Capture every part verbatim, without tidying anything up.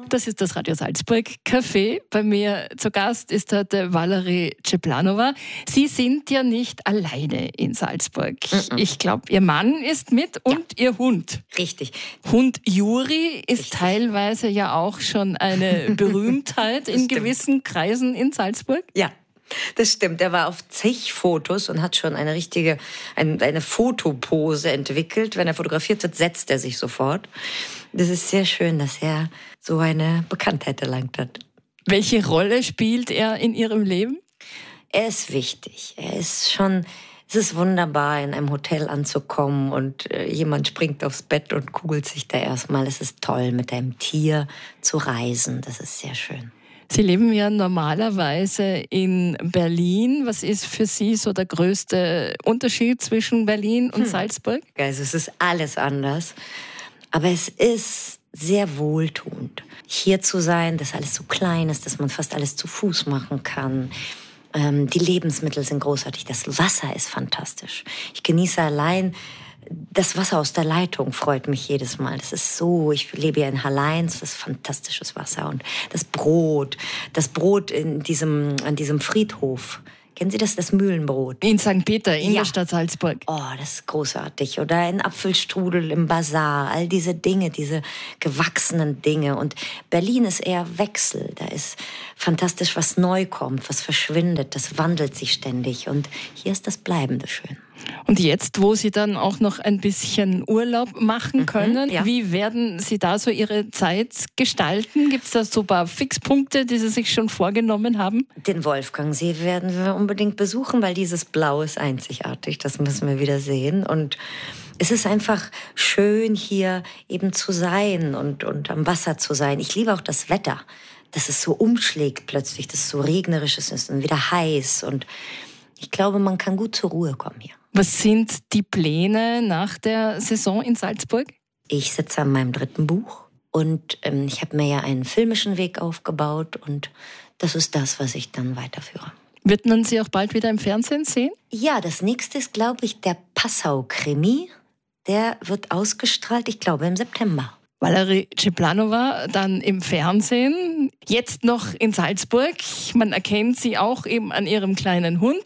Das ist das Radio Salzburg Café. Bei mir zu Gast ist heute Valerie Czeplanova. Sie sind ja nicht alleine in Salzburg. Mm-mm. Ich glaube, Ihr Mann ist mit und ja. Ihr Hund. Richtig. Hund Juri ist Richtig. teilweise ja auch schon eine Berühmtheit in gewissen Kreisen in Salzburg. Ja. Das stimmt, er war auf zig Fotos und hat schon eine richtige, eine, eine Fotopose entwickelt. Wenn er fotografiert wird, setzt er sich sofort. Das ist sehr schön, dass er so eine Bekanntheit erlangt hat. Welche Rolle spielt er in Ihrem Leben? Er ist wichtig. Er ist schon, es ist wunderbar, in einem Hotel anzukommen und äh, jemand springt aufs Bett und kugelt sich da erstmal. Es ist toll, mit einem Tier zu reisen. Das ist sehr schön. Sie leben ja normalerweise in Berlin. Was ist für Sie so der größte Unterschied zwischen Berlin und hm. Salzburg? Also es ist alles anders, aber es ist sehr wohltuend, hier zu sein, dass alles so klein ist, dass man fast alles zu Fuß machen kann. Ähm, die Lebensmittel sind großartig, das Wasser ist fantastisch. Ich genieße allein das Wasser aus der Leitung, freut mich jedes Mal. Das ist so, ich lebe ja in Halleins, das ist fantastisches Wasser. Und das Brot, das Brot in diesem, an diesem Friedhof. Kennen Sie das, das Mühlenbrot? In Sankt Peter, in ja. der Stadt Salzburg. Oh, das ist großartig. Oder ein Apfelstrudel im Bazar. All diese Dinge, diese gewachsenen Dinge. Und Berlin ist eher Wechsel. Da ist fantastisch, was neu kommt, was verschwindet. Das wandelt sich ständig. Und hier ist das Bleibende schön. Und jetzt, wo Sie dann auch noch ein bisschen Urlaub machen können, mhm, ja. wie werden Sie da so Ihre Zeit gestalten? Gibt es da so ein paar Fixpunkte, die Sie sich schon vorgenommen haben? Den Wolfgangsee werden wir unbedingt besuchen, weil dieses Blau ist einzigartig. Das müssen wir wieder sehen. Und es ist einfach schön, hier eben zu sein und, und am Wasser zu sein. Ich liebe auch das Wetter, dass es so umschlägt plötzlich, dass es so regnerisch ist und wieder heiß. Und ich glaube, man kann gut zur Ruhe kommen hier. Was sind die Pläne nach der Saison in Salzburg? Ich sitze an meinem dritten Buch und ähm, ich habe mir ja einen filmischen Weg aufgebaut und das ist das, was ich dann weiterführe. Wird man Sie auch bald wieder im Fernsehen sehen? Ja, das nächste ist, glaube ich, der Passau-Krimi. Der wird ausgestrahlt, ich glaube, im September. Valerie Czeplanova dann im Fernsehen, jetzt noch in Salzburg. Man erkennt sie auch eben an ihrem kleinen Hund.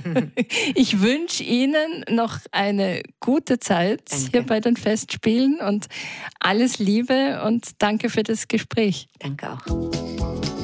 Ich wünsche Ihnen noch eine gute Zeit danke. Hier bei den Festspielen und alles Liebe und danke für das Gespräch. Danke auch.